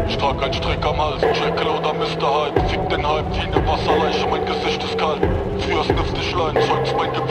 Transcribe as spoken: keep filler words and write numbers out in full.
Ich trag einen Strick am Hals, Jekyll oder Mister Hyde. Fick den Hype wie ne Wasserleiche, mein Gesicht ist kalt. Früher sniffte ich Lein, Zeugs mein Gewicht